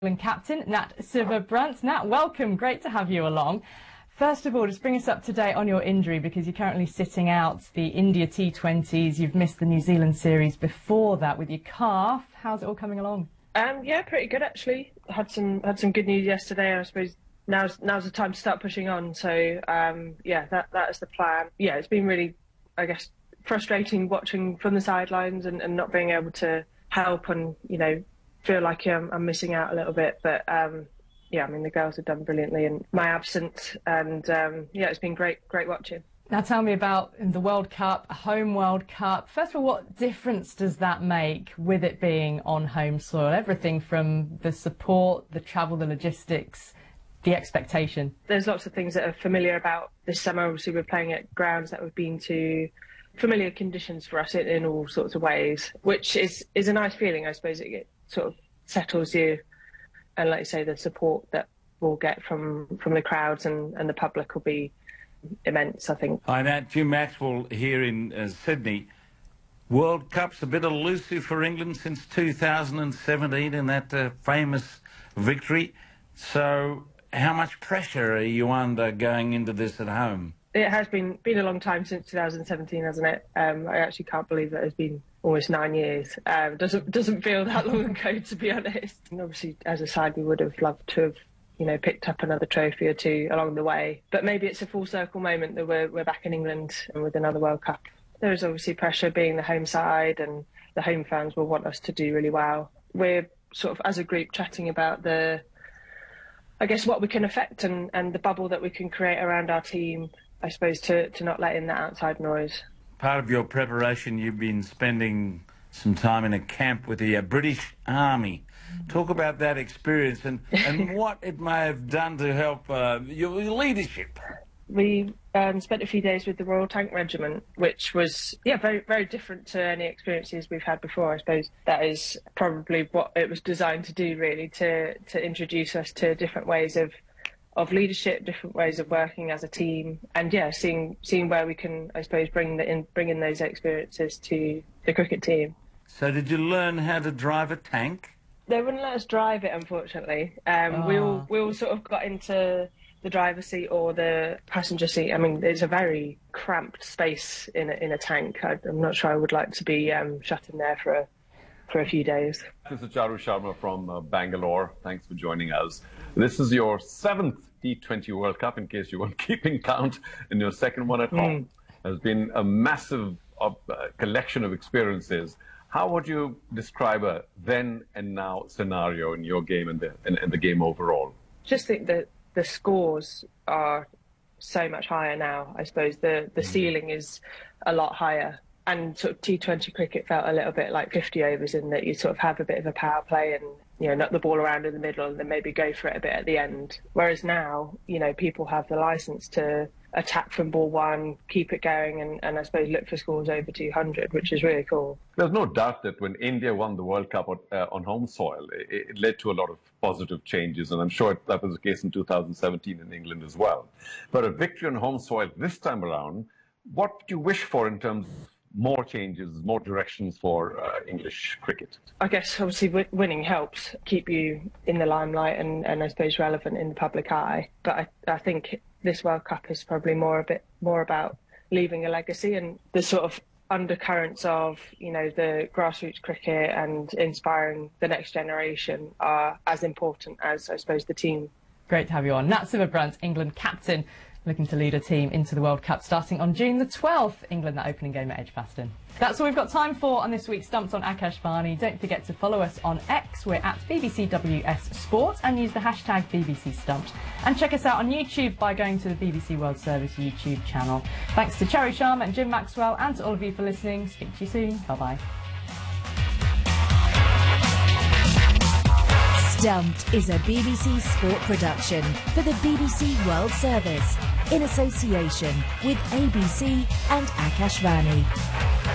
England captain Nat Sciver-Brunt. Nat, welcome. Great to have you along. First of all, just bring us up to date on your injury, because you're currently sitting out the India T20s. You've missed the New Zealand series before that with your calf. How's it all coming along? Yeah, pretty good actually. Had some good news yesterday. I suppose now's the time to start pushing on. So yeah, that is the plan. Yeah, it's been really, I guess, frustrating watching from the sidelines and not being able to help and feel like I'm missing out a little bit. But yeah, I mean, the girls have done brilliantly in my absence, and yeah, it's been great watching. Now tell me about the World Cup, a home World Cup. First of all, what difference does that make with it being on home soil? Everything from the support, the travel, the logistics, the expectation. There's lots of things that are familiar about this summer. Obviously, we're playing at grounds that we've been to, familiar conditions for us in all sorts of ways, which is a nice feeling. I suppose it sort of settles you, and like you say, the support that we'll get from the crowds and the public will be immense, I think. Hi, Nat. Jim Maxwell here in Sydney. World Cup's a bit elusive for England since 2017 in that famous victory. So how much pressure are you under going into this at home? It has been a long time since 2017, hasn't it? I actually can't believe that it's been almost 9 years. Doesn't feel that long ago, to be honest. And obviously, as a side, we would have loved to have picked up another trophy or two along the way. But maybe it's a full circle moment that we're back in England and with another World Cup. There is obviously pressure being the home side, and the home fans will want us to do really well. We're sort of, as a group, chatting about I guess, what we can affect and the bubble that we can create around our team, I suppose, to not let in that outside noise. Part of your preparation, you've been spending some time in a camp with the British Army. Talk about that experience and what it may have done to help your leadership. We spent a few days with the Royal Tank Regiment, which was, yeah, very, very different to any experiences we've had before. I suppose that is probably what it was designed to do, really, to introduce us to different ways of leadership, different ways of working as a team, and yeah, seeing where we can, I suppose, bring in those experiences to the cricket team. So did you learn how to drive a tank? They wouldn't let us drive it, unfortunately. We all sort of got into the driver's seat or the passenger seat. I mean, it's a very cramped space in a tank. I'm not sure I would like to be shut in there for a few days. This is Charu Sharma from Bangalore. Thanks for joining us. This is your 7th T20 World Cup, in case you weren't keeping count, and your second one at home. There's been a massive collection of experiences. How would you describe a then and now scenario in your game and the game overall? Just think that the scores are so much higher now. I suppose the ceiling is a lot higher. And sort of T20 cricket felt a little bit like 50 overs, in that you sort of have a bit of a power play and knock the ball around in the middle and then maybe go for it a bit at the end. Whereas now, people have the licence to attack from ball one, keep it going, and I suppose look for scores over 200, which is really cool. There's no doubt that when India won the World Cup on home soil, it led to a lot of positive changes, and I'm sure that was the case in 2017 in England as well. But a victory on home soil this time around, what do you wish for in terms of more changes, more directions for English cricket? I guess obviously winning helps keep you in the limelight and I suppose relevant in the public eye. But I think this World Cup is probably a bit more about leaving a legacy, and the sort of undercurrents of the grassroots cricket and inspiring the next generation are as important as, I suppose, the team. Great to have you on. Nat Sciver-Brunt, England captain, looking to lead a team into the World Cup starting on June the 12th. England, that opening game at Edgbaston. That's all we've got time for on this week's Stumped on Akashvani. Don't forget to follow us on X. We're at BBCWS Sport, and use the hashtag BBC Stumped. And check us out on YouTube by going to the BBC World Service YouTube channel. Thanks to Charu Sharma and Jim Maxwell, and to all of you for listening. Speak to you soon. Bye-bye. Stumped is a BBC Sport production for the BBC World Service in association with ABC and Akashvani.